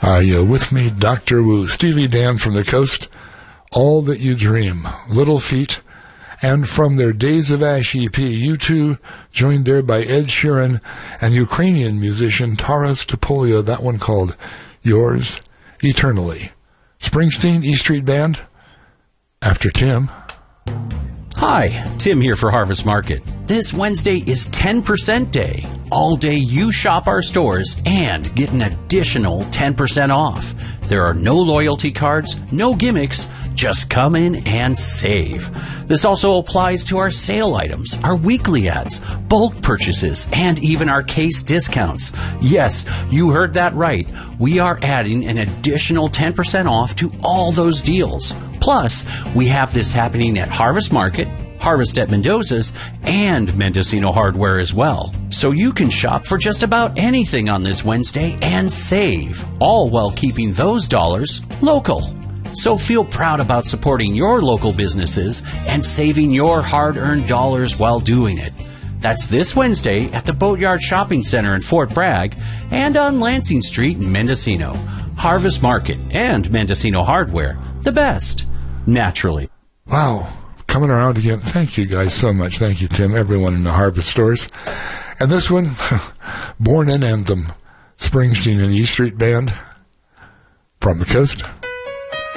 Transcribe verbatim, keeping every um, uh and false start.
Are you with me, Doctor Wu? Steely Dan from the coast. All That You Dream, Little Feat, and from their Days of Ash E P, U two, joined there by Ed Sheeran and Ukrainian musician Taras Topolia, that one called Yours Eternally. Springsteen, E Street Band, after Tim. Hi, Tim here for Harvest Market. This Wednesday is ten percent day. All day you shop our stores and get an additional ten percent off. There are no loyalty cards, no gimmicks, just come in and save. This also applies to our sale items, our weekly ads, bulk purchases, and even our case discounts. Yes, you heard that right. We are adding an additional ten percent off to all those deals. Plus, we have this happening at Harvest Market, Harvest at Mendoza's, and Mendocino Hardware as well. So you can shop for just about anything on this Wednesday and save, all while keeping those dollars local. So feel proud about supporting your local businesses and saving your hard-earned dollars while doing it. That's this Wednesday at the Boatyard Shopping Center in Fort Bragg and on Lansing Street in Mendocino. Harvest Market and Mendocino Hardware, the best, naturally. Wow, coming around again. Thank you guys so much. Thank you, Tim, everyone in the Harvest stores. And this one, Born an Anthem, Springsteen and E Street Band from the coast.